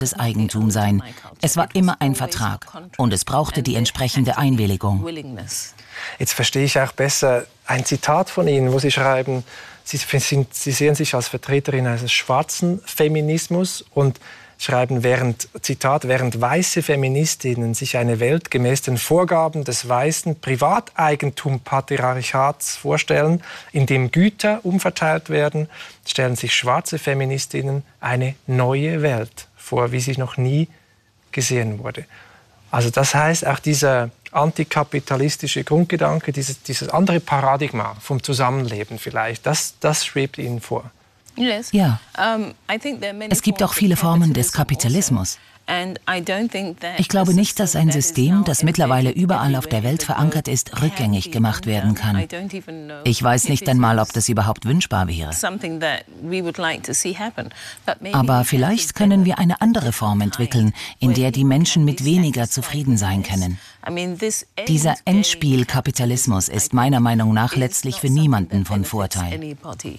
Eigentum sein. Es war immer ein Vertrag und es brauchte die entsprechende Einwilligung. Jetzt verstehe ich auch besser ein Zitat von Ihnen, wo Sie schreiben, Sie sehen sich als Vertreterin eines schwarzen Feminismus und schreiben, während weiße Feministinnen sich eine Welt gemäß den Vorgaben des weißen Privateigentum-Patriarchats vorstellen, in dem Güter umverteilt werden, stellen sich schwarze Feministinnen eine neue Welt vor, wie sie noch nie gesehen wurde. Also das heißt, auch dieser antikapitalistische Grundgedanke, dieses andere Paradigma vom Zusammenleben vielleicht, das schwebt Ihnen vor. Ja, es gibt auch viele Formen des Kapitalismus. Ich glaube nicht, dass ein System, das mittlerweile überall auf der Welt verankert ist, rückgängig gemacht werden kann. Ich weiß nicht einmal, ob das überhaupt wünschbar wäre. Aber vielleicht können wir eine andere Form entwickeln, in der die Menschen mit weniger zufrieden sein können. Dieser Endspielkapitalismus ist meiner Meinung nach letztlich für niemanden von Vorteil.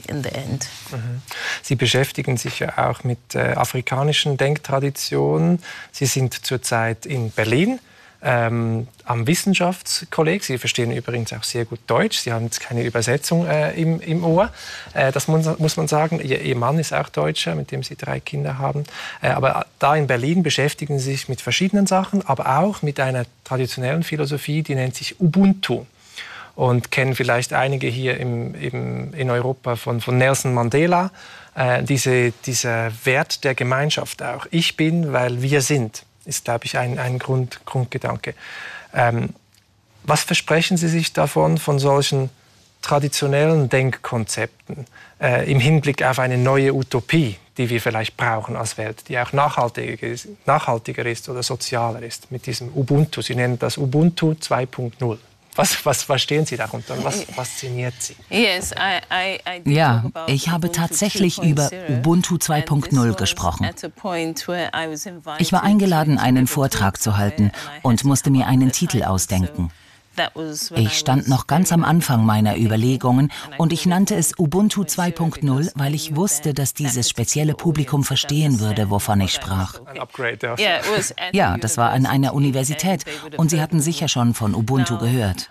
Sie beschäftigen sich ja auch mit afrikanischen Denktraditionen. Sie sind zurzeit in Berlin am Wissenschaftskolleg. Sie verstehen übrigens auch sehr gut Deutsch. Sie haben jetzt keine Übersetzung im Ohr. Das muss man sagen. Ihr Mann ist auch Deutscher, mit dem Sie 3 Kinder haben. Aber da in Berlin beschäftigen Sie sich mit verschiedenen Sachen, aber auch mit einer traditionellen Philosophie, die nennt sich Ubuntu. Und kennen vielleicht einige hier in Europa von Nelson Mandela, dieser Wert der Gemeinschaft auch. Ich bin, weil wir sind, ist, glaube ich, ein Grundgedanke. Was versprechen Sie sich davon, von solchen traditionellen Denkkonzepten im Hinblick auf eine neue Utopie, die wir vielleicht brauchen als Welt, die auch nachhaltiger ist oder sozialer ist, mit diesem Ubuntu? Sie nennen das Ubuntu 2.0. Was verstehen Sie darunter? Was fasziniert Sie? Ja, ich habe tatsächlich über Ubuntu 2.0 gesprochen. Ich war eingeladen, einen Vortrag zu halten und musste mir einen Titel ausdenken. Ich stand noch ganz am Anfang meiner Überlegungen und ich nannte es Ubuntu 2.0, weil ich wusste, dass dieses spezielle Publikum verstehen würde, wovon ich sprach. Ja, das war an einer Universität und Sie hatten sicher schon von Ubuntu gehört.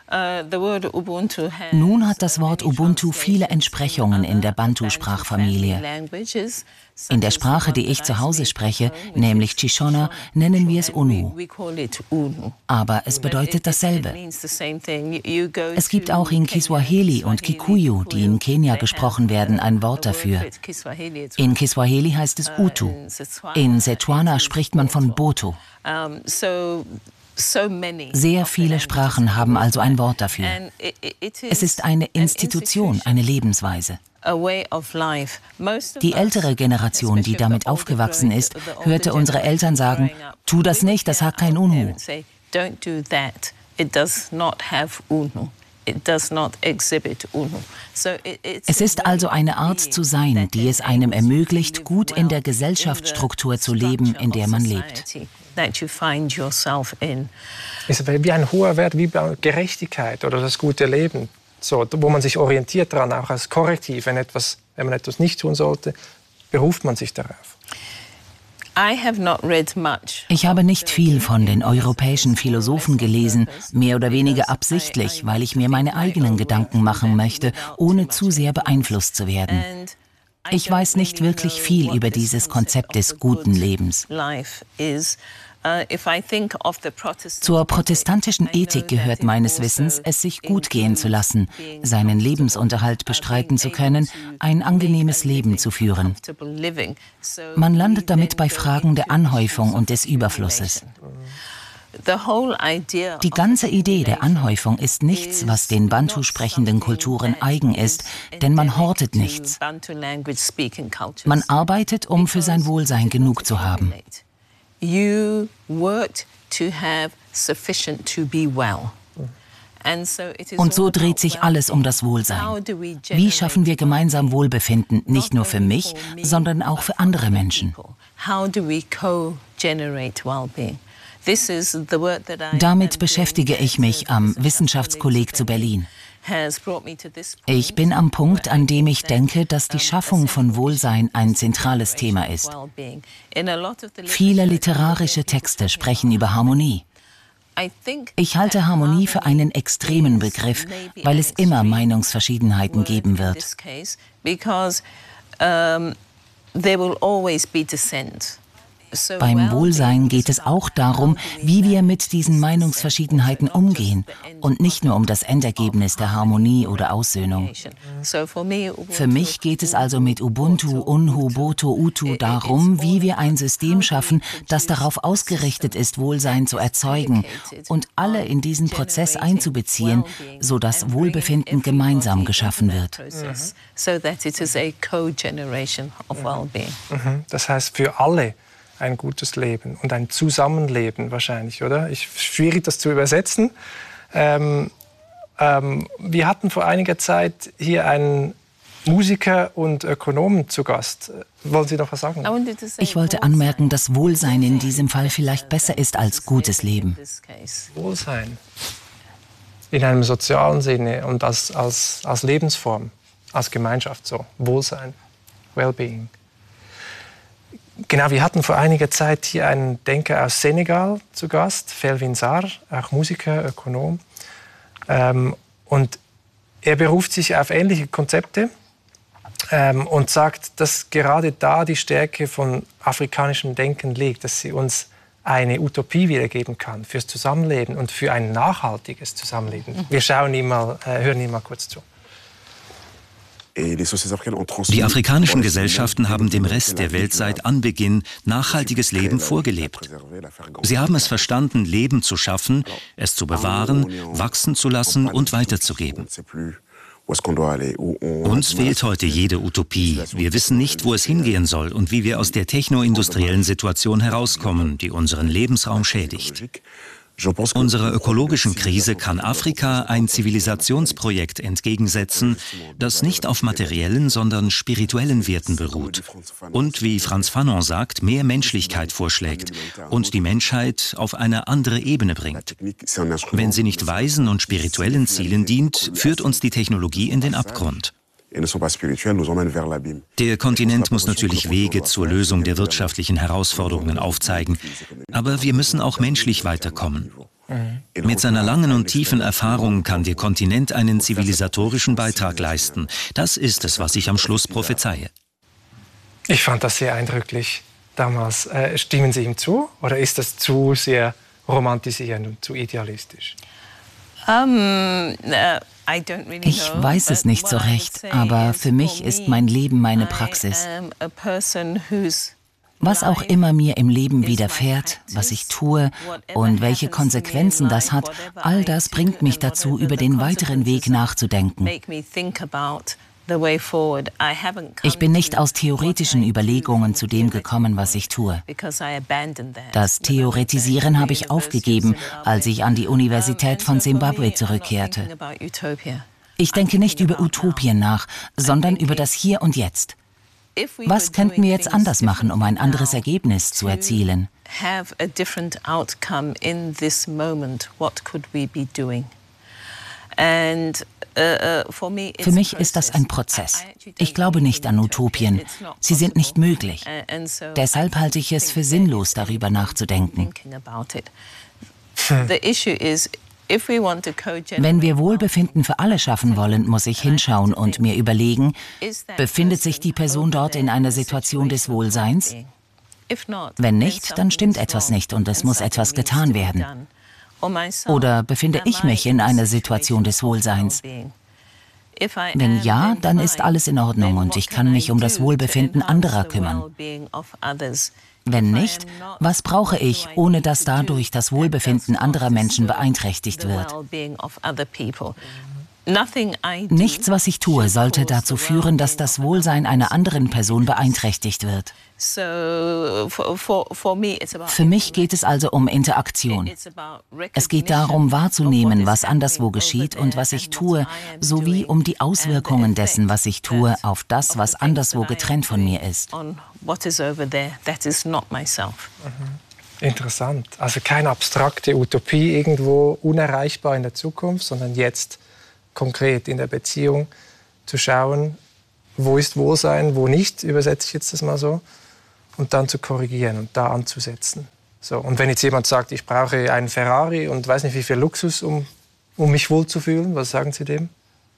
Nun hat das Wort Ubuntu viele Entsprechungen in der Bantu-Sprachfamilie. In der Sprache, die ich zu Hause spreche, nämlich Shishona, nennen wir es Unu. Aber es bedeutet dasselbe. Es gibt auch in Kiswahili und Kikuyu, die in Kenia gesprochen werden, ein Wort dafür. In Kiswahili heißt es Utu. In Setswana spricht man von Boto. Sehr viele Sprachen haben also ein Wort dafür. Es ist eine Institution, eine Lebensweise. Die ältere Generation, die damit aufgewachsen ist, hörte unsere Eltern sagen, tu das nicht, das hat kein Unu. Es ist also eine Art zu sein, die es einem ermöglicht, gut in der Gesellschaftsstruktur zu leben, in der man lebt. Ist wie ein hoher Wert, wie Gerechtigkeit oder das gute Leben, so, wo man sich orientiert daran, auch als Korrektiv. Wenn man etwas nicht tun sollte, beruft man sich darauf. Ich habe nicht viel von den europäischen Philosophen gelesen, mehr oder weniger absichtlich, weil ich mir meine eigenen Gedanken machen möchte, ohne zu sehr beeinflusst zu werden. Ich weiß nicht wirklich viel über dieses Konzept des guten Lebens. Zur protestantischen Ethik gehört meines Wissens, es sich gut gehen zu lassen, seinen Lebensunterhalt bestreiten zu können, ein angenehmes Leben zu führen. Man landet damit bei Fragen der Anhäufung und des Überflusses. Die ganze Idee der Anhäufung ist nichts, was den Bantu sprechenden Kulturen eigen ist, denn man hortet nichts. Man arbeitet, um für sein Wohlsein genug zu haben. Und so dreht sich alles um das Wohlsein. Wie schaffen wir gemeinsam Wohlbefinden, nicht nur für mich, sondern auch für andere Menschen? Damit beschäftige ich mich am Wissenschaftskolleg zu Berlin. Ich bin am Punkt, an dem ich denke, dass die Schaffung von Wohlsein ein zentrales Thema ist. Viele literarische Texte sprechen über Harmonie. Ich halte Harmonie für einen extremen Begriff, weil es immer Meinungsverschiedenheiten geben wird. Beim Wohlsein geht es auch darum, wie wir mit diesen Meinungsverschiedenheiten umgehen und nicht nur um das Endergebnis der Harmonie oder Aussöhnung. Für mich geht es also mit Ubuntu, Unhu, Boto, Utu darum, wie wir ein System schaffen, das darauf ausgerichtet ist, Wohlsein zu erzeugen und alle in diesen Prozess einzubeziehen, sodass Wohlbefinden gemeinsam geschaffen wird. Das heißt für alle ein gutes Leben und ein Zusammenleben wahrscheinlich, oder? Schwierig, das zu übersetzen. Wir hatten vor einiger Zeit hier einen Musiker und Ökonomen zu Gast. Wollen Sie noch was sagen? Ich wollte anmerken, dass Wohlsein in diesem Fall vielleicht besser ist als gutes Leben. Wohlsein. In einem sozialen Sinne und als Lebensform, als Gemeinschaft so. Wohlsein, Wellbeing. Genau, wir hatten vor einiger Zeit hier einen Denker aus Senegal zu Gast, Felwine Sarr, auch Musiker, Ökonom. Und er beruft sich auf ähnliche Konzepte und sagt, dass gerade da die Stärke von afrikanischem Denken liegt, dass sie uns eine Utopie wiedergeben kann fürs Zusammenleben und für ein nachhaltiges Zusammenleben. Wir hören ihm mal kurz zu. Die afrikanischen Gesellschaften haben dem Rest der Welt seit Anbeginn nachhaltiges Leben vorgelebt. Sie haben es verstanden, Leben zu schaffen, es zu bewahren, wachsen zu lassen und weiterzugeben. Uns fehlt heute jede Utopie. Wir wissen nicht, wo es hingehen soll und wie wir aus der technoindustriellen Situation herauskommen, die unseren Lebensraum schädigt. Unserer ökologischen Krise kann Afrika ein Zivilisationsprojekt entgegensetzen, das nicht auf materiellen, sondern spirituellen Werten beruht und, wie Frantz Fanon sagt, mehr Menschlichkeit vorschlägt und die Menschheit auf eine andere Ebene bringt. Wenn sie nicht weisen und spirituellen Zielen dient, führt uns die Technologie in den Abgrund. Der Kontinent muss natürlich Wege zur Lösung der wirtschaftlichen Herausforderungen aufzeigen. Aber wir müssen auch menschlich weiterkommen. Mit seiner langen und tiefen Erfahrung kann der Kontinent einen zivilisatorischen Beitrag leisten. Das ist es, was ich am Schluss prophezeie. Ich fand das sehr eindrücklich damals. Stimmen Sie ihm zu? Oder ist das zu sehr romantisierend und zu idealistisch? Ich weiß es nicht so recht, aber für mich ist mein Leben meine Praxis. Was auch immer mir im Leben widerfährt, was ich tue und welche Konsequenzen das hat, all das bringt mich dazu, über den weiteren Weg nachzudenken. Ich bin nicht aus theoretischen Überlegungen zu dem gekommen, was ich tue. Das Theoretisieren habe ich aufgegeben, als ich an die Universität von Simbabwe zurückkehrte. Ich denke nicht über Utopien nach, sondern über das Hier und Jetzt. Was könnten wir jetzt anders machen, um ein anderes Ergebnis zu erzielen? Für mich ist das ein Prozess. Ich glaube nicht an Utopien. Sie sind nicht möglich. Deshalb halte ich es für sinnlos, darüber nachzudenken. Wenn wir Wohlbefinden für alle schaffen wollen, muss ich hinschauen und mir überlegen, befindet sich die Person dort in einer Situation des Wohlseins? Wenn nicht, dann stimmt etwas nicht und es muss etwas getan werden. Oder befinde ich mich in einer Situation des Wohlseins? Wenn ja, dann ist alles in Ordnung und ich kann mich um das Wohlbefinden anderer kümmern. Wenn nicht, was brauche ich, ohne dass dadurch das Wohlbefinden anderer Menschen beeinträchtigt wird? Nichts, was ich tue, sollte dazu führen, dass das Wohlsein einer anderen Person beeinträchtigt wird. Für mich geht es also um Interaktion. Es geht darum, wahrzunehmen, was anderswo geschieht und was ich tue, sowie um die Auswirkungen dessen, was ich tue, auf das, was anderswo getrennt von mir ist. Interessant. Also keine abstrakte Utopie irgendwo unerreichbar in der Zukunft, sondern jetzt konkret in der Beziehung zu schauen, wo ist Wohlsein, wo nicht, übersetze ich jetzt das mal so, und dann zu korrigieren und da anzusetzen. So, und wenn jetzt jemand sagt, ich brauche einen Ferrari und weiß nicht wie viel Luxus, um mich wohlzufühlen, was sagen Sie dem?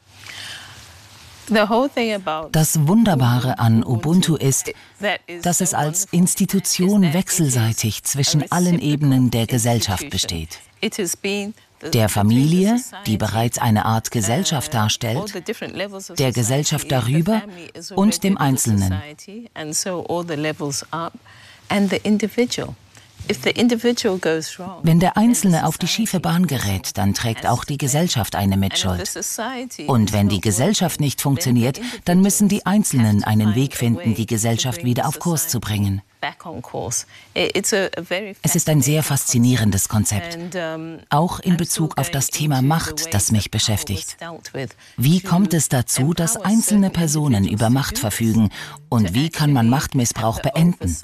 Das Wunderbare an Ubuntu ist, dass es als Institution wechselseitig zwischen allen Ebenen der Gesellschaft besteht. Der Familie, die bereits eine Art Gesellschaft darstellt, der Gesellschaft darüber und dem Einzelnen. Wenn der Einzelne auf die schiefe Bahn gerät, dann trägt auch die Gesellschaft eine Mitschuld. Und wenn die Gesellschaft nicht funktioniert, dann müssen die Einzelnen einen Weg finden, die Gesellschaft wieder auf Kurs zu bringen. Es ist ein sehr faszinierendes Konzept, auch in Bezug auf das Thema Macht, das mich beschäftigt. Wie kommt es dazu, dass einzelne Personen über Macht verfügen und wie kann man Machtmissbrauch beenden?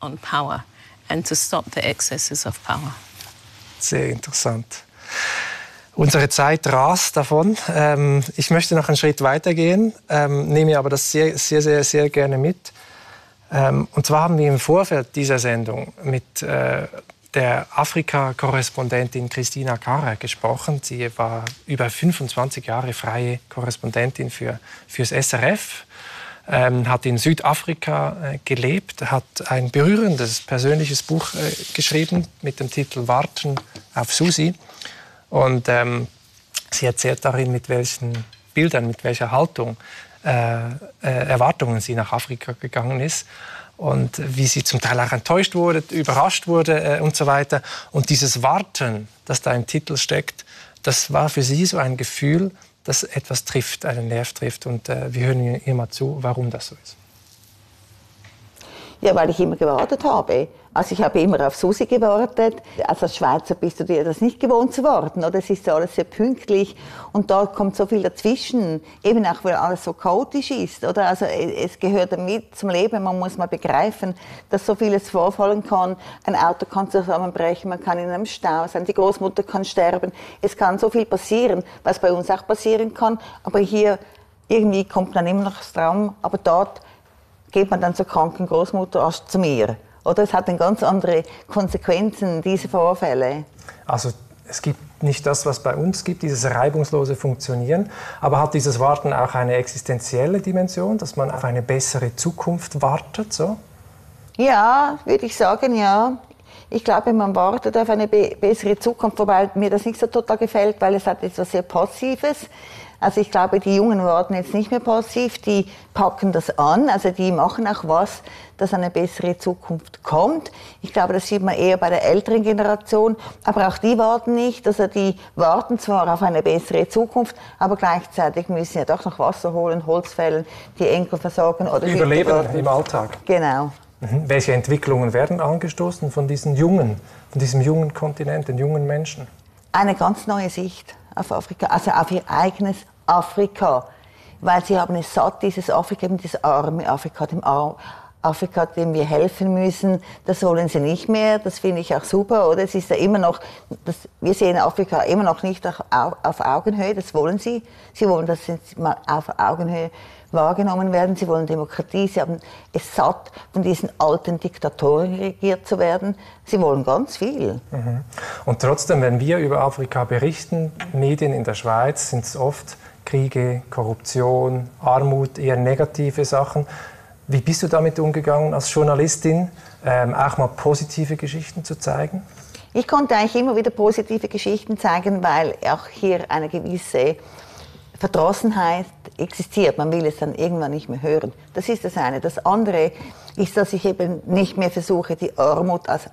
Sehr interessant. Unsere Zeit rast davon. Ich möchte noch einen Schritt weitergehen, nehme aber das sehr, sehr, sehr, sehr gerne mit. Und zwar haben wir im Vorfeld dieser Sendung mit der Afrika-Korrespondentin Christina Carrer gesprochen. Sie war über 25 Jahre freie Korrespondentin fürs SRF. Hat in Südafrika gelebt, hat ein berührendes persönliches Buch geschrieben mit dem Titel Warten auf Susi. Und sie erzählt darin, mit welchen Bildern, mit welcher Haltung, Erwartungen sie nach Afrika gegangen ist und wie sie zum Teil auch enttäuscht wurde, überrascht wurde und so weiter. Und dieses Warten, das da im Titel steckt, das war für sie so ein Gefühl, dass etwas trifft, einen Nerv trifft. Und wir hören ihr mal zu, warum das so ist. Ja, weil ich immer gewartet habe. Also ich habe immer auf Susi gewartet. Als Schweizer bist du dir das nicht gewohnt zu warten, oder? Es ist alles sehr pünktlich und da kommt so viel dazwischen, eben auch weil alles so chaotisch ist, oder? Also es gehört damit zum Leben. Man muss mal begreifen, dass so vieles vorfallen kann. Ein Auto kann zusammenbrechen, man kann in einem Stau sein, die Großmutter kann sterben. Es kann so viel passieren, was bei uns auch passieren kann. Aber hier irgendwie kommt dann immer noch das Traum, aber dort geht man dann zur kranken Großmutter als zu mir. Oder es hat dann ganz andere Konsequenzen, diese Vorfälle. Also es gibt nicht das, was bei uns gibt, dieses reibungslose Funktionieren. Aber hat dieses Warten auch eine existenzielle Dimension, dass man auf eine bessere Zukunft wartet? So? Ja, würde ich sagen, ja. Ich glaube, man wartet auf eine bessere Zukunft, wobei mir das nicht so total gefällt, weil es hat etwas sehr Passives. Also ich glaube, die Jungen warten jetzt nicht mehr passiv, die packen das an, also die machen auch was, dass eine bessere Zukunft kommt. Ich glaube, das sieht man eher bei der älteren Generation, aber auch die warten nicht, also die warten zwar auf eine bessere Zukunft, aber gleichzeitig müssen ja doch noch Wasser holen, Holz fällen, die Enkel versorgen oder Überleben im Alltag. Genau. Welche Entwicklungen werden angestoßen von diesem jungen Kontinent, den jungen Menschen? Eine ganz neue Sicht auf Afrika, also auf ihr eigenes Afrika, weil sie haben es satt, dieses Afrika, dieses arme Afrika, dem Afrika, dem wir helfen müssen, das wollen sie nicht mehr, das finde ich auch super, oder? Es ist ja immer noch, wir sehen Afrika immer noch nicht auf Augenhöhe, das wollen sie. Sie wollen, dass sie mal auf Augenhöhe wahrgenommen werden, sie wollen Demokratie, sie haben es satt, von diesen alten Diktatoren regiert zu werden. Sie wollen ganz viel. Und trotzdem, wenn wir über Afrika berichten, Medien in der Schweiz, sind es oft Kriege, Korruption, Armut, eher negative Sachen. Wie bist du damit umgegangen als Journalistin, auch mal positive Geschichten zu zeigen? Ich konnte eigentlich immer wieder positive Geschichten zeigen, weil auch hier eine gewisse Verdrossenheit existiert. Man will es dann irgendwann nicht mehr hören. Das ist das eine. Das andere ist, dass ich eben nicht mehr versuche, die Armut als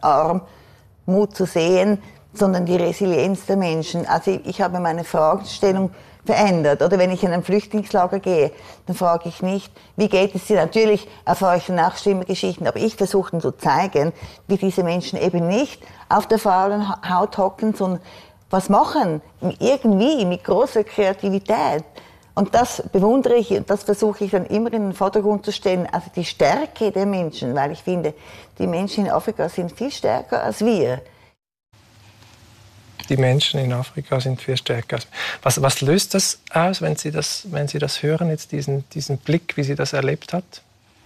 Armut zu sehen, sondern die Resilienz der Menschen. Also ich habe meine Fragestellung verändert. Oder wenn ich in ein Flüchtlingslager gehe, dann frage ich nicht, wie geht es dir? Natürlich erfahre ich danach schlimme Geschichten, aber ich versuche zu zeigen, wie diese Menschen eben nicht auf der faulen Haut hocken, sondern was machen, irgendwie mit großer Kreativität. Und das bewundere ich und das versuche ich dann immer in den Vordergrund zu stellen, also die Stärke der Menschen, weil ich finde, die Menschen in Afrika sind viel stärker als wir. die Menschen in Afrika sind viel stärker. Was löst das aus, wenn Sie das hören, jetzt diesen Blick, wie sie das erlebt hat?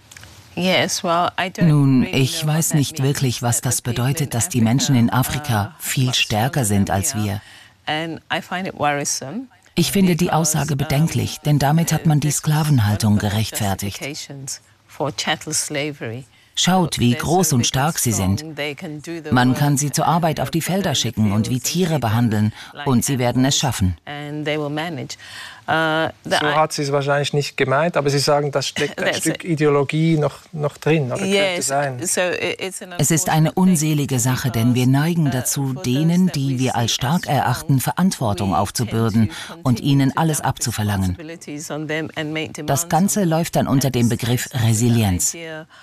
Nun, ich weiß nicht wirklich, was das bedeutet, dass die Menschen in Afrika viel stärker sind als wir. Ich finde die Aussage bedenklich, denn damit hat man die Sklavenhaltung gerechtfertigt. Schaut, wie groß und stark sie sind. Man kann sie zur Arbeit auf die Felder schicken und wie Tiere behandeln, und sie werden es schaffen. So hat sie es wahrscheinlich nicht gemeint, aber Sie sagen, da steckt ein Stück Ideologie noch drin, oder könnte sein? Es ist eine unselige Sache, denn wir neigen dazu, denen, die wir als stark erachten, Verantwortung aufzubürden und ihnen alles abzuverlangen. Das Ganze läuft dann unter dem Begriff Resilienz.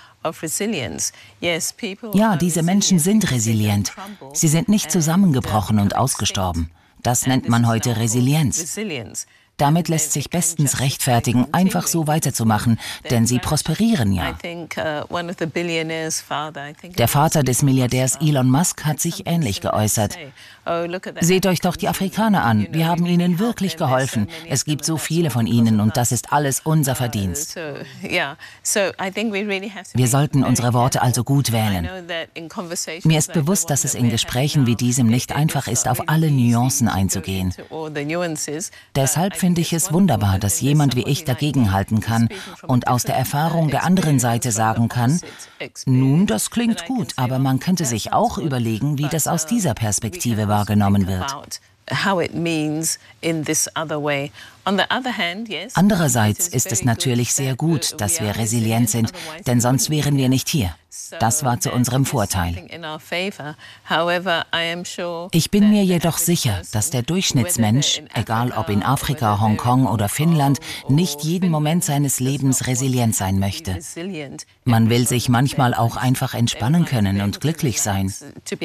Ja, diese Menschen sind resilient. Sie sind nicht zusammengebrochen und ausgestorben. Das nennt man heute Resilienz. Damit lässt sich bestens rechtfertigen, einfach so weiterzumachen, denn sie prosperieren ja. Der Vater des Milliardärs Elon Musk hat sich ähnlich geäußert. Seht euch doch die Afrikaner an, wir haben ihnen wirklich geholfen. Es gibt so viele von ihnen und das ist alles unser Verdienst. Wir sollten unsere Worte also gut wählen. Mir ist bewusst, dass es in Gesprächen wie diesem nicht einfach ist, auf alle Nuancen einzugehen. Deshalb finde ich es wunderbar, dass jemand wie ich dagegenhalten kann und aus der Erfahrung der anderen Seite sagen kann, nun, das klingt gut, aber man könnte sich auch überlegen, wie das aus dieser Perspektive wahrgenommen wird. Andererseits ist es natürlich sehr gut, dass wir resilient sind, denn sonst wären wir nicht hier. Das war zu unserem Vorteil. Ich bin mir jedoch sicher, dass der Durchschnittsmensch, egal ob in Afrika, Hongkong oder Finnland, nicht jeden Moment seines Lebens resilient sein möchte. Man will sich manchmal auch einfach entspannen können und glücklich sein.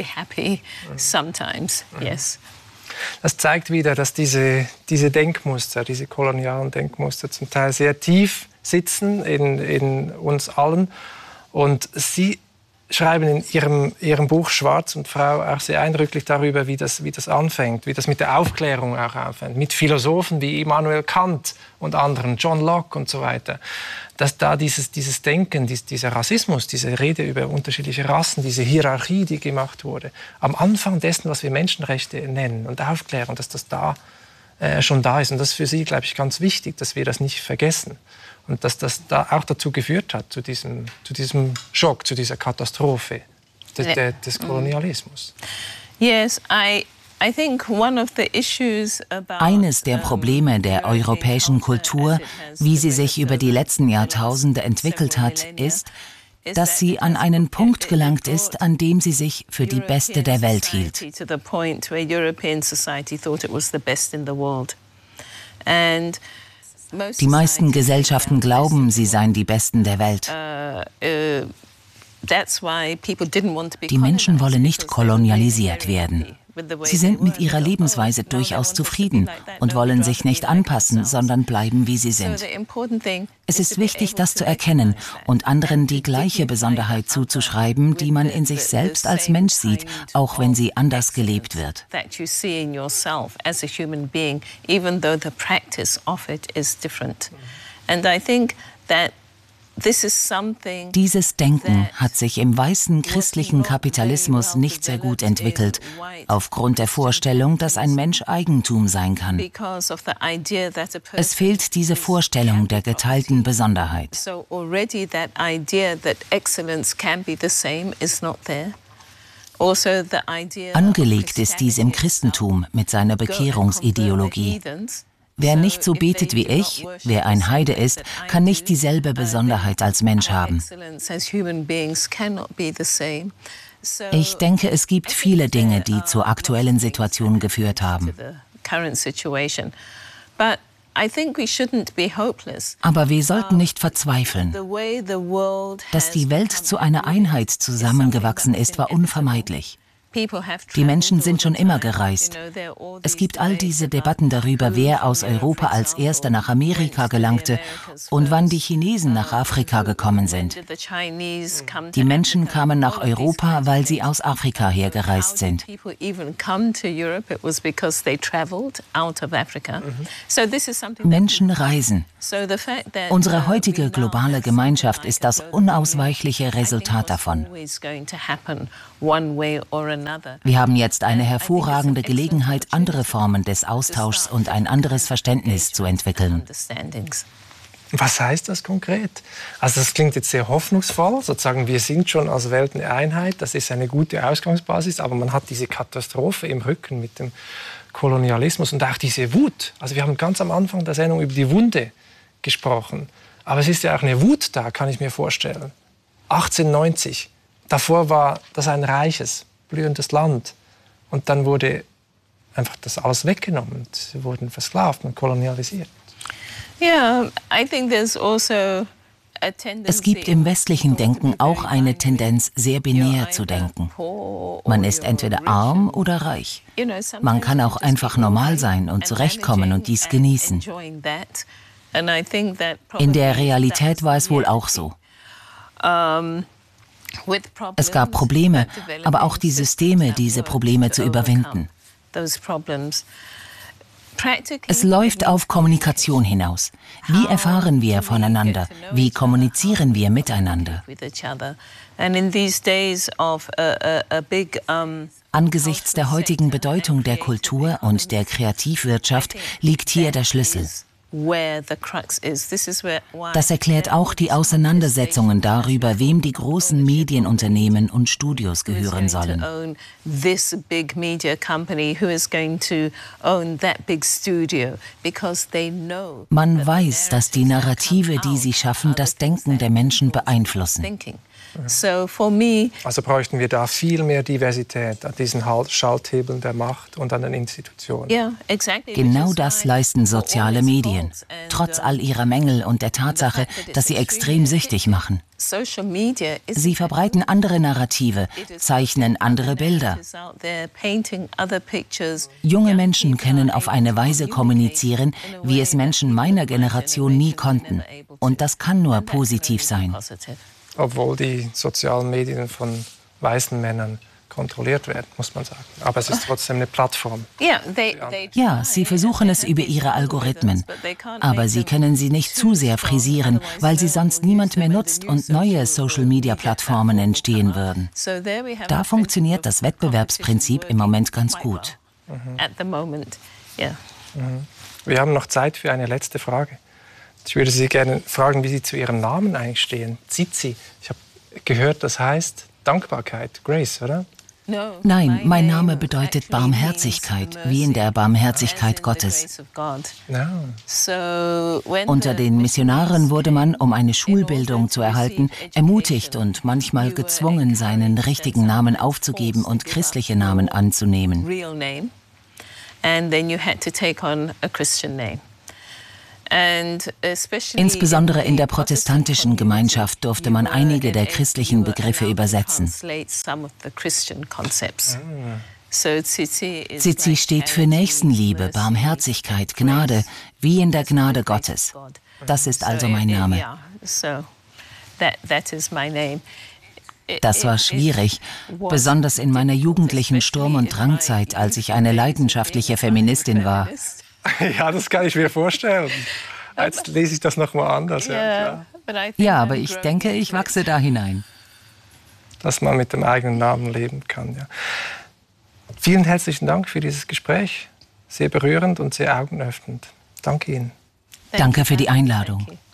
Das zeigt wieder, dass diese Denkmuster, diese kolonialen Denkmuster zum Teil sehr tief sitzen in uns allen. Und Sie schreiben in Ihrem Buch Schwarz und Frau auch sehr eindrücklich darüber, wie das anfängt, wie das mit der Aufklärung auch anfängt, mit Philosophen wie Immanuel Kant und anderen, John Locke und so weiter. Dass da dieses Denken, dieser Rassismus, diese Rede über unterschiedliche Rassen, diese Hierarchie, die gemacht wurde, am Anfang dessen, was wir Menschenrechte nennen und Aufklärung, dass das da schon da ist. Und das ist für Sie, glaube ich, ganz wichtig, dass wir das nicht vergessen. Und dass das da auch dazu geführt hat, zu diesem Schock, zu dieser Katastrophe des Kolonialismus. Eines der Probleme der europäischen Kultur, wie sie sich über die letzten Jahrtausende entwickelt hat, ist, dass sie an einen Punkt gelangt ist, an dem sie sich für die Beste der Welt hielt. Die meisten Gesellschaften glauben, sie seien die Besten der Welt. Die Menschen wollen nicht kolonialisiert werden. Sie sind mit ihrer Lebensweise durchaus zufrieden und wollen sich nicht anpassen, sondern bleiben, wie sie sind. Es ist wichtig, das zu erkennen und anderen die gleiche Besonderheit zuzuschreiben, die man in sich selbst als Mensch sieht, auch wenn sie anders gelebt wird. Dieses Denken hat sich im weißen christlichen Kapitalismus nicht sehr gut entwickelt, aufgrund der Vorstellung, dass ein Mensch Eigentum sein kann. Es fehlt diese Vorstellung der geteilten Besonderheit. Angelegt ist dies im Christentum mit seiner Bekehrungsideologie. Wer nicht so betet wie ich, wer ein Heide ist, kann nicht dieselbe Besonderheit als Mensch haben. Ich denke, es gibt viele Dinge, die zur aktuellen Situation geführt haben. Aber wir sollten nicht verzweifeln. Dass die Welt zu einer Einheit zusammengewachsen ist, war unvermeidlich. Die Menschen sind schon immer gereist. Es gibt all diese Debatten darüber, wer aus Europa als Erster nach Amerika gelangte und wann die Chinesen nach Afrika gekommen sind. Die Menschen kamen nach Europa, weil sie aus Afrika hergereist sind. Menschen reisen. Unsere heutige globale Gemeinschaft ist das unausweichliche Resultat davon. Wir haben jetzt eine hervorragende Gelegenheit, andere Formen des Austauschs und ein anderes Verständnis zu entwickeln. Was heißt das konkret? Also das klingt jetzt sehr hoffnungsvoll, sozusagen wir sind schon als Welt eine Einheit, das ist eine gute Ausgangsbasis, aber man hat diese Katastrophe im Rücken mit dem Kolonialismus und auch diese Wut. Also wir haben ganz am Anfang der Sendung über die Wunde gesprochen, aber es ist ja auch eine Wut da, kann ich mir vorstellen. 1890, davor war das ein reiches, blühendes Land und dann wurde einfach das alles weggenommen, sie wurden versklavt und kolonialisiert. Es gibt im westlichen Denken auch eine Tendenz, sehr binär zu denken. Man ist entweder arm oder reich. Man kann auch einfach normal sein und zurechtkommen und dies genießen. In der Realität war es wohl auch so. Es gab Probleme, aber auch die Systeme, diese Probleme zu überwinden. Es läuft auf Kommunikation hinaus. Wie erfahren wir voneinander? Wie kommunizieren wir miteinander? Angesichts der heutigen Bedeutung der Kultur und der Kreativwirtschaft liegt hier der Schlüssel. Das erklärt auch die Auseinandersetzungen darüber, wem die großen Medienunternehmen und Studios gehören sollen. Man weiß, dass die Narrative, die sie schaffen, das Denken der Menschen beeinflussen. Also bräuchten wir da viel mehr Diversität an diesen Schalthebeln der Macht und an den Institutionen. Genau das leisten soziale Medien, trotz all ihrer Mängel und der Tatsache, dass sie extrem süchtig machen. Sie verbreiten andere Narrative, zeichnen andere Bilder. Junge Menschen können auf eine Weise kommunizieren, wie es Menschen meiner Generation nie konnten. Und das kann nur positiv sein. Obwohl die sozialen Medien von weißen Männern kontrolliert werden, muss man sagen. Aber es ist trotzdem eine Plattform. Ja, sie versuchen es über ihre Algorithmen. Aber sie können sie nicht zu sehr frisieren, weil sie sonst niemand mehr nutzt und neue Social-Media-Plattformen entstehen würden. Da funktioniert das Wettbewerbsprinzip im Moment ganz gut. Wir haben noch Zeit für eine letzte Frage. Ich würde Sie gerne fragen, wie Sie zu Ihrem Namen eigentlich stehen. Tsitsi. Ich habe gehört, das heißt Dankbarkeit, Grace, oder? Nein, mein Name bedeutet Barmherzigkeit, wie in der Barmherzigkeit Gottes. Unter den Missionaren wurde man, um eine Schulbildung zu erhalten, ermutigt und manchmal gezwungen, seinen richtigen Namen aufzugeben und christliche Namen anzunehmen. Insbesondere in der protestantischen Gemeinschaft durfte man einige der christlichen Begriffe übersetzen. Tsitsi steht für Nächstenliebe, Barmherzigkeit, Gnade, wie in der Gnade Gottes. Das ist also mein Name. Das war schwierig, besonders in meiner jugendlichen Sturm- und Drangzeit, als ich eine leidenschaftliche Feministin war. Ja, das kann ich mir vorstellen. Jetzt lese ich das nochmal anders. Ja, aber ich denke, ich wachse da hinein. Dass man mit dem eigenen Namen leben kann. Ja. Vielen herzlichen Dank für dieses Gespräch. Sehr berührend und sehr augenöffnend. Danke Ihnen. Danke für die Einladung.